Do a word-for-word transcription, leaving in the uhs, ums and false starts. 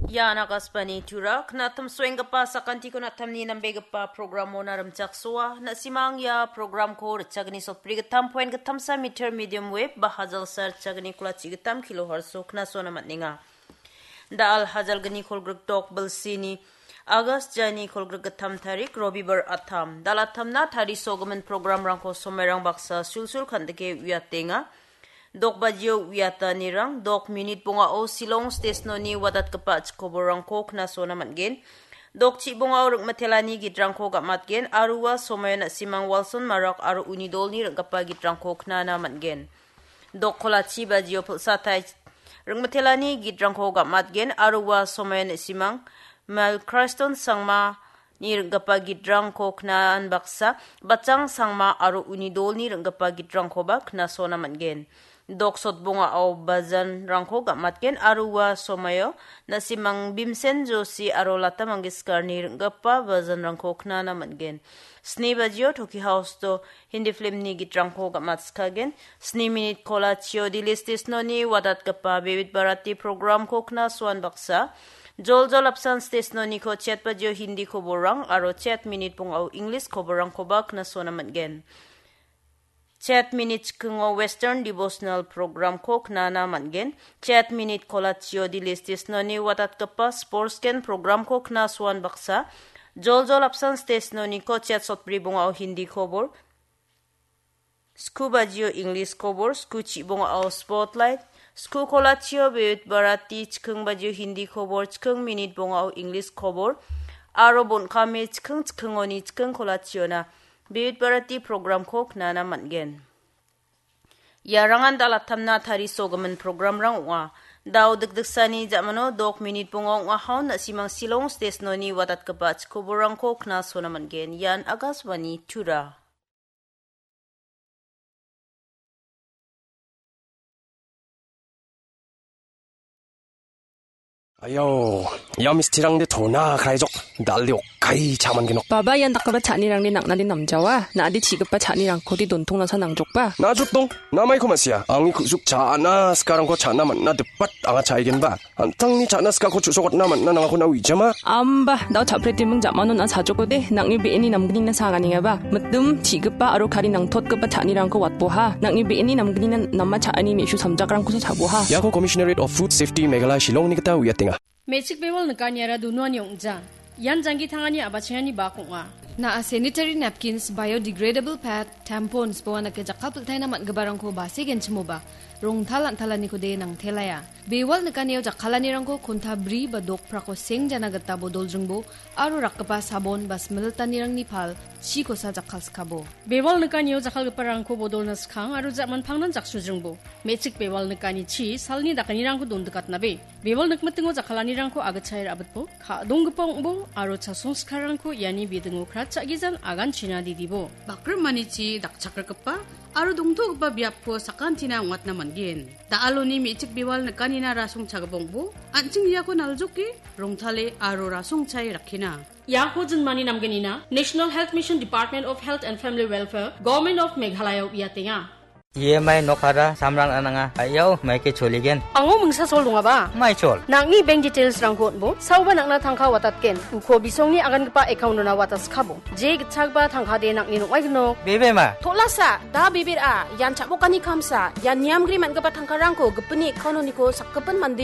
Yana kaspani turak na tum swing pa sa kanti ko na tamni ng bega pa program mo na ramchak suwa na simang ya program ko rachagni so prigatam point gatam sa meter medium wave bahazal sar chagni kula chigatam kilohertz so kna so na matninga da al hazal gani kol gruk tok balsini August jani kol gruk gatam tarik robibar atam dalatam na tari sogaman program rang ko somerang baksa sulsul khandake wiatenga Dok badyo wiyata nirang, dok minute bunga o silong stesno ni wadat kapach koborang kok na so naman gen. Dok chi bunga o ragmatelani gidrang kok amat gen, aruwa somay na simang Walson marak aru unidol ni ragapa gidrang kok na naman gen. Dok kola chi badyo pulsatay ragmatelani gidrang kok amat gen, aruwa somay na simang Mal Creston sangma ni ragapa gidrang kok na anbaksa, batang sangma aru unidol ni ragapa gidrang kobak na so naman gen. Doksot bunga au bazan rangko gamat gen aruwa somayo na simang Bimsen Joshi arolata Mangeskar ni gapa bazan rangko kna naman gen. Sni bajyo toki house to hindi film ni gitrangko gamat ska gen. Sni minute kola chiyo dilistis no ni wadat gapa bebit barati program ko kna swan baksa. Jol jol apsan stes no ni ko chat bajyo hindi ko borang aro chat minute pung au English ko borang ko bak na so naman gen. Chat minutes kungo Western devotional program ko knana mangen. Chat minute kolatio di listis no ni watat kapa sports ken program ko kna swan baksa. Jol jol absence test no ni ko chat sot pribong au hindi kobor. Scuba jio English kobor. Skuchi bong au spotlight. Sku kolatio beut barati chkung bajio hindi kobor. Chkung minute bong au English kobor. Aro bon kame chkung chkung oni chkung kolatio na. Beut barati program ko knana mangen. Yarangan dalatam na tari sogaman program rang wa. Daw dagdagsani jamano dok minute pungong wahaw na simang silong stes no ni watat kapach kuburang ko kna so naman gen. Yan agaswani tura. Ayo, ya mistirang de thona khai jok dalli kai chaman genok. Baba yan dakaba chanirang ni nakna din namjawa na adi chigapa chanirang kodi dontong na sa nangjok pa. Na jutong, na may kumasya. Ang ikusuk chana sekarang ko chana man na depat anga chaigen ba. Antang ni chana ska ko chusokot naman na nangako na wijama. Amba, daw chapreti mong jamano na sajoko de nang ibeeni namgning na sangani nga ba. Matum chigapa aro kari nang totgapa chanirang ko watboha. Nang ibeeni namgning na namma chaani meshu samjakrang ko sa chaboha. Yako Commissionerate of Food Safety Meghalaya Shillong ni kita uyatinga. Magic bewal nakanyara dunuan yung ja. Yan jangi tangani abachani bakunga. Na sanitary napkins, biodegradable pad, tampons po na kajakapal tayo naman gabarang ko basigen chumuba. Rong talan talan ni ko de ng telaya. Bewal na kaniyo jakala nirang ko kunta bri ba dok prako seng janagata bodol jengbo aro rakapa sabon bas melta nirang nipal chiko sa jakal skabo. Bewal na kaniyo jakal gaparang ko bodol na skang aro jakman pangnan jaksu jengbo. Magic bewal na kani chi salni da kanirang ko don dekat nabe. Bewal nakmatingo jakala nirang ko agat chayar abat po. Ka dong gapong bo aro chasong skarang ko yani bidengo krat chagizan agan china didibo. Bakram mani chi dakchakar kapa aro dongto gapa biap po sakan tina ngat naman gen. Daalo ni magic bewal na kanina rasong chagabongbo anching iya ko naljoki rongthale aro rasong chay rakhina. Yako jin mani namganina National Health Mission Department of Health and Family Welfare Government of Meghalaya uyatinga. Ye mai nokara samrang ananga ayaw mai ke choligen Ango mungsa sol lunga ba mai chol nang ni bank details rang ko bo sauba nang na thangka watat ken uko bisong ni agan pa account na watas khabo je gchak ba thangka de nang ni no no bebe ma tholasa da bibir a yan chabo kani khamsa yan niam gri man ka pa thangka rang ko gpuni account ni ko sakkapan mandi